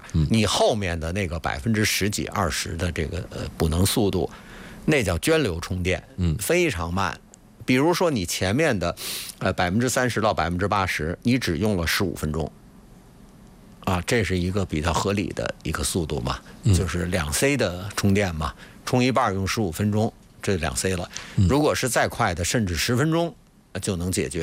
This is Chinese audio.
你后面的那个10%几20%的这个补能速度，那叫涓流充电，非常慢。比如说你前面的30%到80%，你只用了15分钟。啊，这是一个比较合理的一个速度嘛，就是2C 的充电嘛，充一半用15分钟，这2C 了。如果是再快的，甚至10分钟就能解决。